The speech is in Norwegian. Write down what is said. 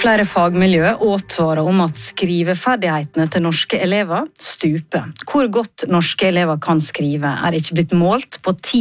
Flere fagmiljø advarer om at skriveferdighetene til norske elever stuper. Hvor godt norske elever kan skrive er ikke blitt målt på 10